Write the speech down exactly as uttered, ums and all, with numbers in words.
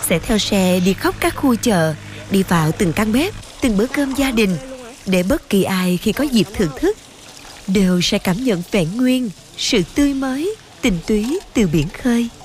sẽ theo xe đi khắp các khu chợ, đi vào từng căn bếp, từng bữa cơm gia đình, để bất kỳ ai khi có dịp thưởng thức đều sẽ cảm nhận vẹn nguyên sự tươi mới, tình túy từ biển khơi.